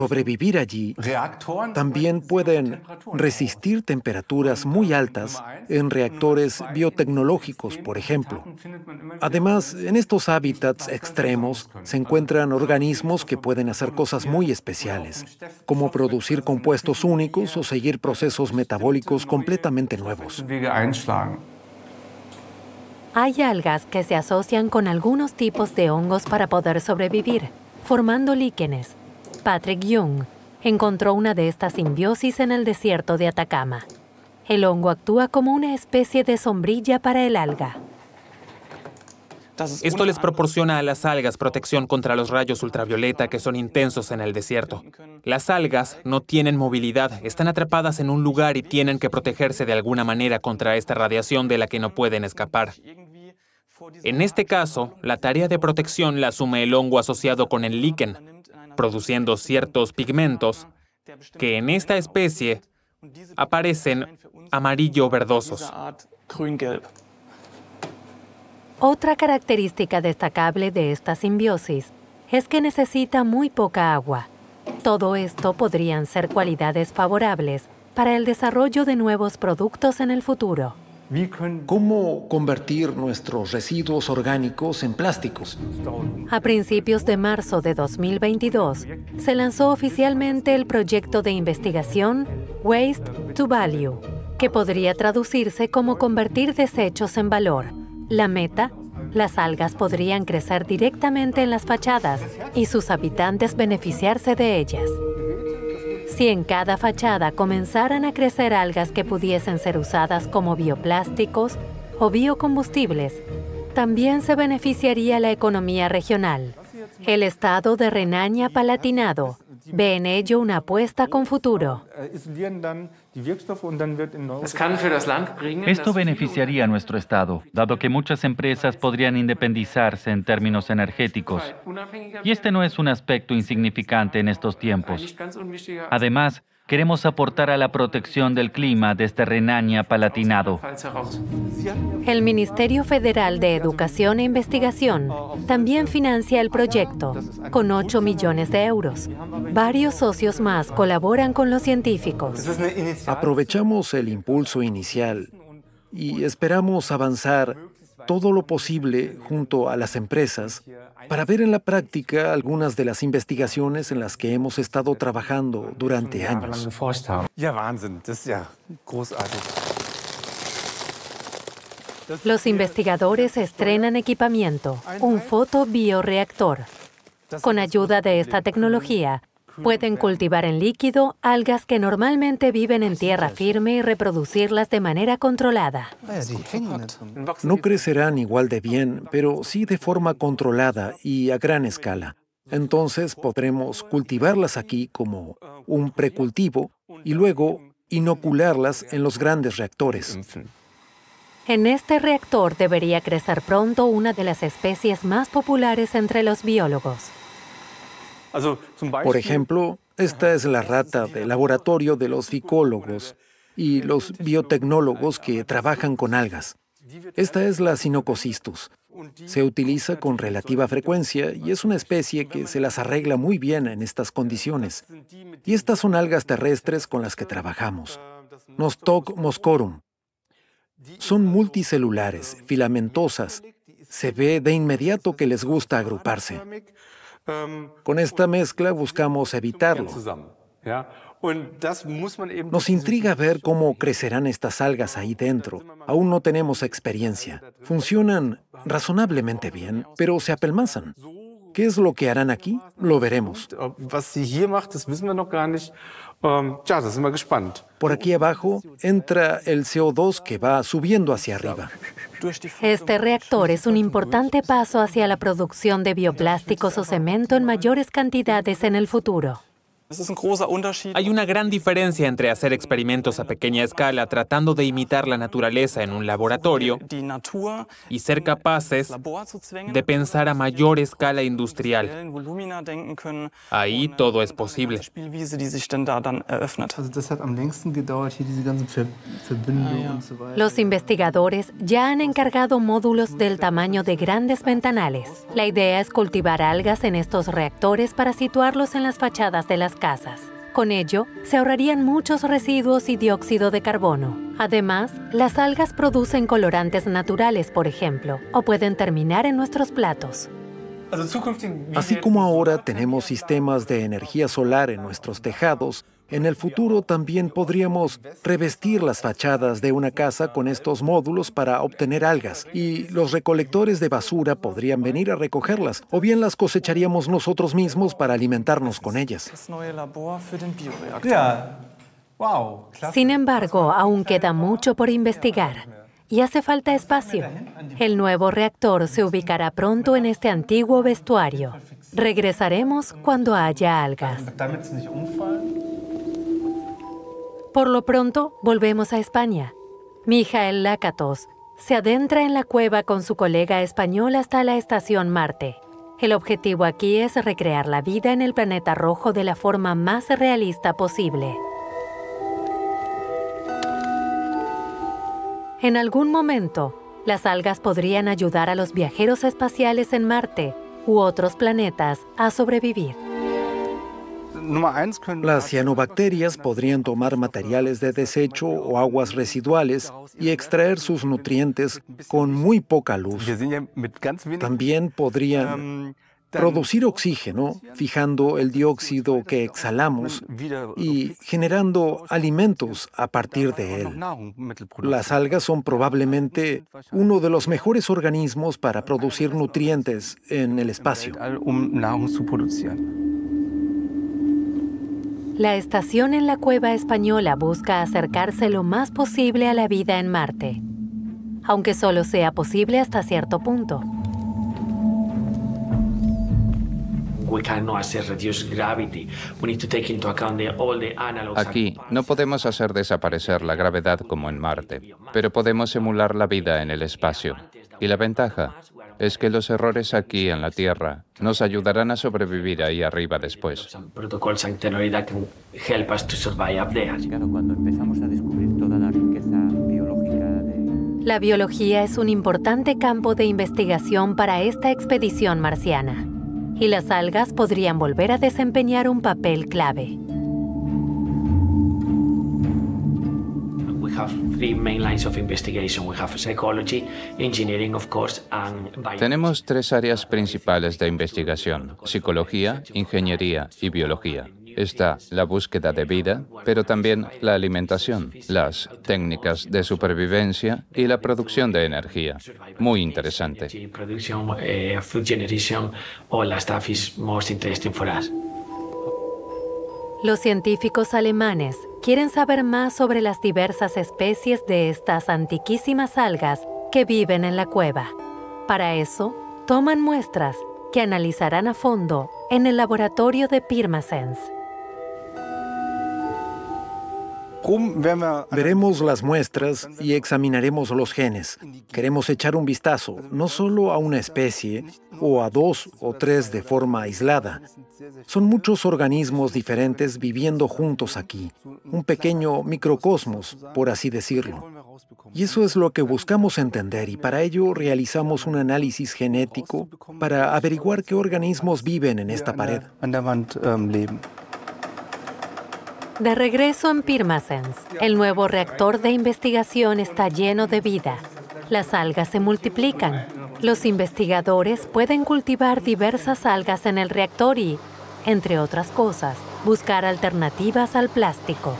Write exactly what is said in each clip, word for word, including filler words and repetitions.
sobrevivir allí, también pueden resistir temperaturas muy altas en reactores biotecnológicos, por ejemplo. Además, en estos hábitats extremos se encuentran organismos que pueden hacer cosas muy especiales, como producir compuestos únicos o seguir procesos metabólicos completamente nuevos. Hay algas que se asocian con algunos tipos de hongos para poder sobrevivir, formando líquenes. Patrick Young encontró una de estas simbiosis en el desierto de Atacama. El hongo actúa como una especie de sombrilla para el alga. Esto les proporciona a las algas protección contra los rayos ultravioleta que son intensos en el desierto. Las algas no tienen movilidad, están atrapadas en un lugar y tienen que protegerse de alguna manera contra esta radiación de la que no pueden escapar. En este caso, la tarea de protección la asume el hongo asociado con el líquen, produciendo ciertos pigmentos que en esta especie aparecen amarillo-verdosos. Otra característica destacable de esta simbiosis es que necesita muy poca agua. Todo esto podrían ser cualidades favorables para el desarrollo de nuevos productos en el futuro. ¿Cómo convertir nuestros residuos orgánicos en plásticos? A principios de marzo de dos mil veintidós, se lanzó oficialmente el proyecto de investigación Waste to Value, que podría traducirse como convertir desechos en valor. La meta: las algas podrían crecer directamente en las fachadas y sus habitantes beneficiarse de ellas. Si en cada fachada comenzaran a crecer algas que pudiesen ser usadas como bioplásticos o biocombustibles, también se beneficiaría la economía regional. El estado de Renania-Palatinado ve en ello una apuesta con futuro. Esto beneficiaría a nuestro estado, dado que muchas empresas podrían independizarse en términos energéticos. Y este no es un aspecto insignificante en estos tiempos. Además, queremos aportar a la protección del clima desde Renania-Palatinado. El Ministerio Federal de Educación e Investigación también financia el proyecto, con ocho millones de euros. Varios socios más colaboran con los científicos. Aprovechamos el impulso inicial y esperamos avanzar todo lo posible junto a las empresas para ver en la práctica algunas de las investigaciones en las que hemos estado trabajando durante años. Los investigadores estrenan equipamiento, un fotobioreactor. Con ayuda de esta tecnología, pueden cultivar en líquido algas que normalmente viven en tierra firme y reproducirlas de manera controlada. No crecerán igual de bien, pero sí de forma controlada y a gran escala. Entonces podremos cultivarlas aquí como un precultivo y luego inocularlas en los grandes reactores. En este reactor debería crecer pronto una de las especies más populares entre los biólogos. Por ejemplo, esta es la rata de laboratorio de los ficólogos y los biotecnólogos que trabajan con algas. Esta es la Sinocosistus. Se utiliza con relativa frecuencia y es una especie que se las arregla muy bien en estas condiciones. Y estas son algas terrestres con las que trabajamos. Nostoc moscorum. Son multicelulares, filamentosas. Se ve de inmediato que les gusta agruparse. Con esta mezcla buscamos evitarlo. Nos intriga ver cómo crecerán estas algas ahí dentro. Aún no tenemos experiencia. Funcionan razonablemente bien, pero se apelmazan. ¿Qué es lo que harán aquí? Lo veremos. Por aquí abajo entra el C O dos que va subiendo hacia arriba. Este reactor es un importante paso hacia la producción de bioplásticos o cemento en mayores cantidades en el futuro. Hay una gran diferencia entre hacer experimentos a pequeña escala tratando de imitar la naturaleza en un laboratorio y ser capaces de pensar a mayor escala industrial. Ahí todo es posible. Los investigadores ya han encargado módulos del tamaño de grandes ventanales. La idea es cultivar algas en estos reactores para situarlos en las fachadas de las casas. Con ello, se ahorrarían muchos residuos y dióxido de carbono. Además, las algas producen colorantes naturales, por ejemplo, o pueden terminar en nuestros platos. Así como ahora tenemos sistemas de energía solar en nuestros tejados, en el futuro también podríamos revestir las fachadas de una casa con estos módulos para obtener algas, y los recolectores de basura podrían venir a recogerlas, o bien las cosecharíamos nosotros mismos para alimentarnos con ellas. Sin embargo, aún queda mucho por investigar. Y hace falta espacio. El nuevo reactor se ubicará pronto en este antiguo vestuario. Regresaremos cuando haya algas. Por lo pronto, volvemos a España. Mijael Lakatos se adentra en la cueva con su colega español hasta la estación Marte. El objetivo aquí es recrear la vida en el planeta rojo de la forma más realista posible. En algún momento, las algas podrían ayudar a los viajeros espaciales en Marte u otros planetas a sobrevivir. Las cianobacterias podrían tomar materiales de desecho o aguas residuales y extraer sus nutrientes con muy poca luz. También podrían producir oxígeno, fijando el dióxido que exhalamos y generando alimentos a partir de él. Las algas son probablemente uno de los mejores organismos para producir nutrientes en el espacio. La estación en la cueva española busca acercarse lo más posible a la vida en Marte, aunque solo sea posible hasta cierto punto. Aquí no podemos hacer desaparecer la gravedad como en Marte, pero podemos emular la vida en el espacio. Y la ventaja es que los errores aquí en la Tierra nos ayudarán a sobrevivir ahí arriba después. Claro, cuando empezamos a descubrir toda la riqueza biológica de... La biología es un importante campo de investigación para esta expedición marciana, y las algas podrían volver a desempeñar un papel clave. Tenemos tres áreas principales de investigación: psicología, ingeniería y biología. Está la búsqueda de vida, pero también la alimentación, las técnicas de supervivencia y la producción de energía. Muy interesante. Los científicos alemanes quieren saber más sobre las diversas especies de estas antiquísimas algas que viven en la cueva. Para eso, toman muestras que analizarán a fondo en el laboratorio de Pirmasens. Veremos las muestras y examinaremos los genes. Queremos echar un vistazo no solo a una especie o a dos o tres de forma aislada. Son muchos organismos diferentes viviendo juntos aquí, un pequeño microcosmos, por así decirlo. Y eso es lo que buscamos entender, y para ello realizamos un análisis genético para averiguar qué organismos viven en esta pared. De regreso en Pirmasens, el nuevo reactor de investigación está lleno de vida. Las algas se multiplican. Los investigadores pueden cultivar diversas algas en el reactor y, entre otras cosas, buscar alternativas al plástico.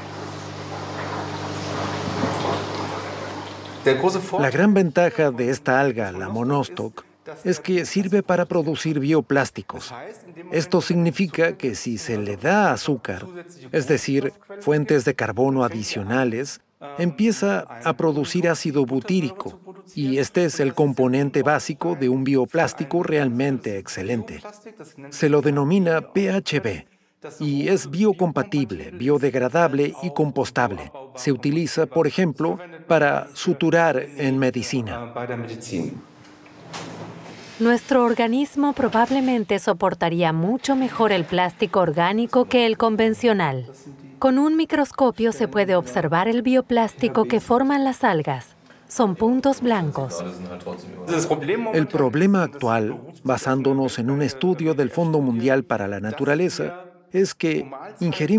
La gran ventaja de esta alga, la monostoc, es que sirve para producir bioplásticos. Esto significa que si se le da azúcar, es decir, fuentes de carbono adicionales, empieza a producir ácido butírico, y este es el componente básico de un bioplástico realmente excelente. Se lo denomina P H B y es biocompatible, biodegradable y compostable. Se utiliza, por ejemplo, para suturar en medicina. Nuestro organismo probablemente soportaría mucho mejor el plástico orgánico que el convencional. Con un microscopio se puede observar el bioplástico que forman las algas. Son puntos blancos. El problema actual, basándonos en un estudio del Fondo Mundial para la Naturaleza, es que ingerimos